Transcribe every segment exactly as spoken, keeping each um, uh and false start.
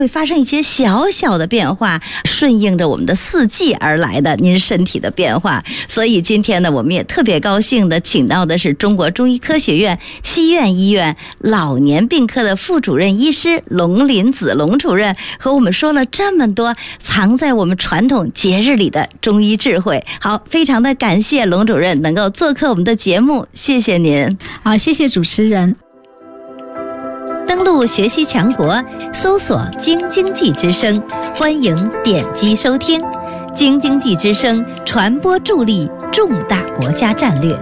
会发生一些小小的变化，顺应着我们的四季而来的您身体的变化。所以今天呢，我们也特别高兴的请到的是中国中医科学院西苑医院老年病科的副主任医师龙林子龙主任，和我们说了这么多藏在我们传统节日里的中医智慧。好，非常的感谢龙主任能够做客我们的节目，谢谢您。 好，谢谢主持人。 登录学习强国，搜索京津冀之声，欢迎点击收听。京津冀之声传播助力重大国家战略。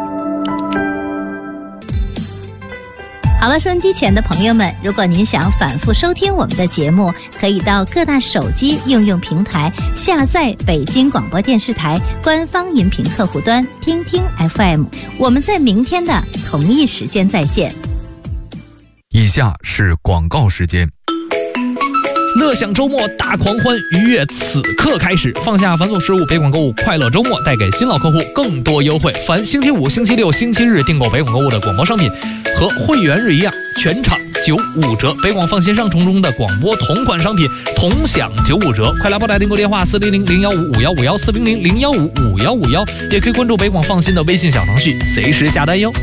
好了，收音机前的朋友们，如果您想反复收听我们的节目，可以到各大手机应用平台下载北京广播电视台官方音频客户端听听 F M。 我们在明天的同一时间再见。 以下是广告时间。 乐享周末大狂欢，愉悦此刻开始，放下繁琐事务，北广购物快乐周末带给新老客户更多优惠。凡星期五、星期六、星期日订购北广购物的广播商品，和会员日一样，全场九五折。北广放心上冲中的广播同款商品同享九五折。快来拨打订购电话四零零零幺五五幺五幺四零零零幺五五幺五幺，也可以关注北广放心的微信小程序，随时下单哟。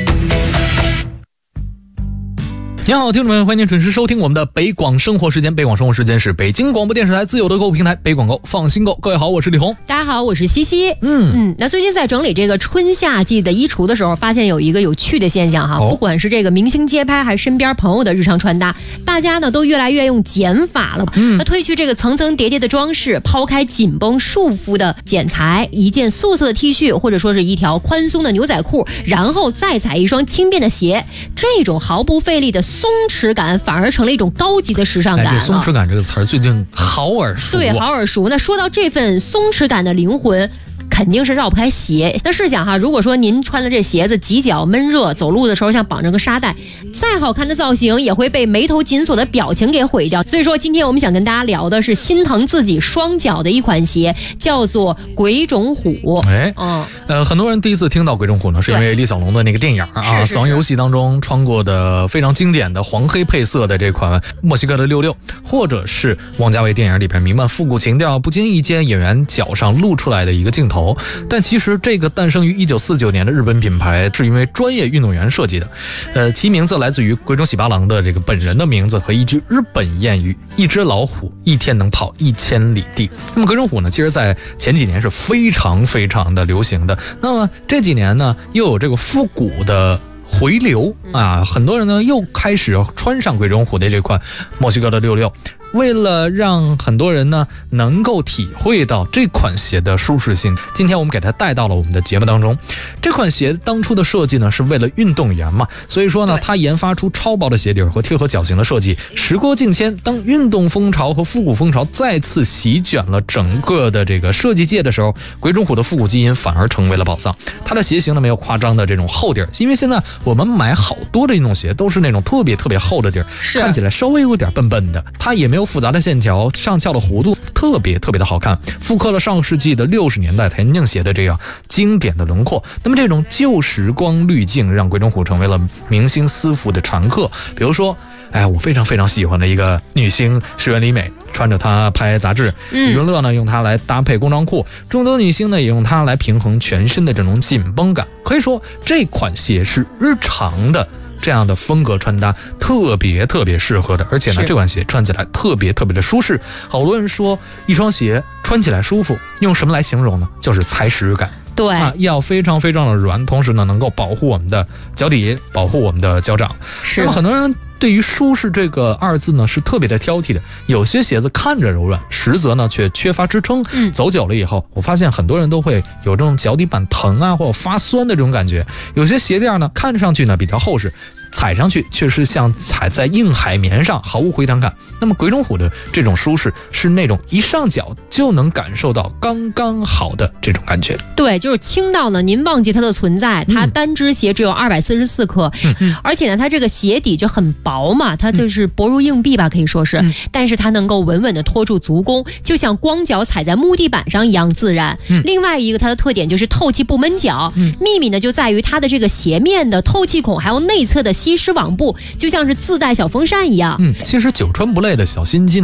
你好，听众朋友，欢迎您准时收听我们的北广生活时间。北广生活时间是北京广播电视台自有的购物平台北广购放心购。各位好，我是李红。 大家好，我是西西。 嗯嗯，那最近在整理这个春夏季的衣橱的时候，发现有一个有趣的现象哈，哦、不管是这个明星街拍，还是身边朋友的日常穿搭，大家呢都越来越用减法了。嗯，那褪去这个层层叠叠的装饰，抛开紧绷束缚的剪裁，一件素色的 T 恤，或者说是一条宽松的牛仔裤，然后再踩一双轻便的鞋，这种毫不费力的松弛感反而成了一种高级的时尚感了。 哎、松弛感这个词儿最近好耳熟、啊， 对，好耳熟。那说到这份松弛感的灵魂，肯定是绕不开鞋。那试想哈，如果说您穿的这鞋子挤脚闷热，走路的时候像绑着个沙袋，再好看的造型也会被眉头紧锁的表情给毁掉。所以说今天我们想跟大家聊的是心疼自己双脚的一款鞋，叫做鬼冢虎。 哎，嗯，呃，很多人第一次听到鬼冢虎呢，是因为李小龙的那个电影啊，死亡游戏当中穿过的非常经典的黄黑配色的这款墨西哥的六六，或者是王家卫电影里边弥漫复古情调，不经意间演员脚上露出来的一个镜头。但其实这个诞生于一九四九年的日本品牌是因为专业运动员设计的，呃，其名字来自于鬼冢喜八郎的这个本人的名字和一句日本谚语：一只老虎一天能跑一千里地。那么鬼冢虎呢，其实在前几年是非常非常的流行的，那么这几年呢又有这个复古的回流啊，很多人呢又开始穿上鬼冢虎的这款墨西哥的六六。为了让很多人呢能够体会到这款鞋的舒适性，今天我们给它带到了我们的节目当中。这款鞋当初的设计呢是为了运动员嘛，所以说呢它研发出超薄的鞋底和贴合脚型的设计。时过境迁，当运动风潮和复古风潮再次席卷了整个的这个设计界的时候，鬼冢虎的复古基因反而成为了宝藏。它的鞋型呢没有夸张的这种厚底儿，因为现在我们买好多的运动鞋都是那种特别特别厚的底儿，看起来稍微有点笨笨的，它也没有复杂的线条，上翘的弧度特别特别的好看，复刻了上世纪的六十年代田径鞋的这样经典的轮廓。那么这种旧时光滤镜让鬼冢虎成为了明星私服的常客。比如说哎，我非常非常喜欢的一个女星石原里美，穿着它拍杂志，余文乐呢用它来搭配工装裤，众多女星呢也用它来平衡全身的这种紧绷感。可以说这款鞋是日常的这样的风格穿搭特别特别适合的，而且呢这款鞋穿起来特别特别的舒适。好多人说一双鞋穿起来舒服，用什么来形容呢？就是踩屎感。 对啊，要非常非常的软，同时呢能够保护我们的脚底，保护我们的脚掌。是。那么很多人对于舒适这个二字呢是特别的挑剔的，有些鞋子看着柔软，实则呢却缺乏支撑。嗯，走久了以后，我发现很多人都会有这种脚底板疼啊，或者发酸的这种感觉。有些鞋垫呢看上去呢比较厚实，踩上去却是像踩在硬海绵上，毫无回弹感。那么鬼冢虎的这种舒适是那种一上脚就能感受到刚刚好的这种感觉。 对，就是轻到呢您忘记它的存在。它单只鞋只有二百四十四克，嗯，而且呢它这个鞋底就很薄嘛，它就是薄如硬币吧，可以说是，嗯，但是它能够稳稳的托住足弓，就像光脚踩在木地板上一样自然。嗯，另外一个它的特点就是透气不闷脚。嗯，秘密呢就在于它的这个鞋面的透气孔还有内侧的吸湿网布，就像是自带小风扇一样。 嗯，其实久穿不累的小心机呢。